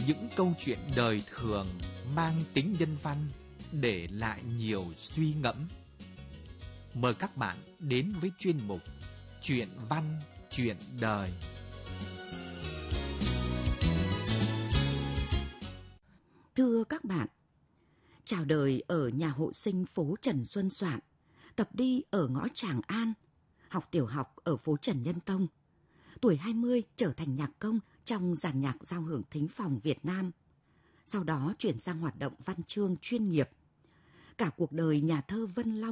những câu chuyện đời thường mang tính nhân văn, để lại nhiều suy ngẫm. Mời các bạn đến với chuyên mục Chuyện văn, chuyện đời. Thưa các bạn, chào đời ở nhà hộ sinh phố Trần Xuân Soạn, tập đi ở ngõ Tràng An, học tiểu học ở phố Trần Nhân Tông. Tuổi 20 trở thành nhạc công trong dàn nhạc giao hưởng thính phòng Việt Nam. Sau đó chuyển sang hoạt động văn chương chuyên nghiệp. Cả cuộc đời nhà thơ Vân Long